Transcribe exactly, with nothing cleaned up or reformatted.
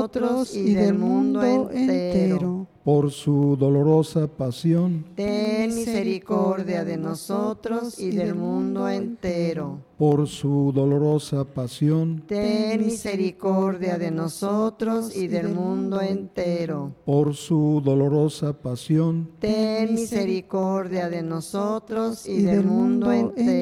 nosotros y del mundo entero. Por su dolorosa pasión, Ten misericordia de nosotros y del mundo entero. por su dolorosa pasión, Ten misericordia de nosotros y del mundo entero. por su dolorosa pasión, Ten misericordia de nosotros y del mundo entero.